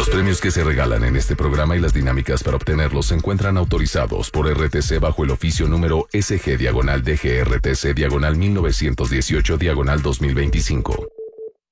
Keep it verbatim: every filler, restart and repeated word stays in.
Los premios que se regalan en este programa y las dinámicas para obtenerlos se encuentran autorizados por R T C bajo el oficio número S G diagonal D G R T C diagonal mil novecientos dieciocho diagonal dos mil veinticinco.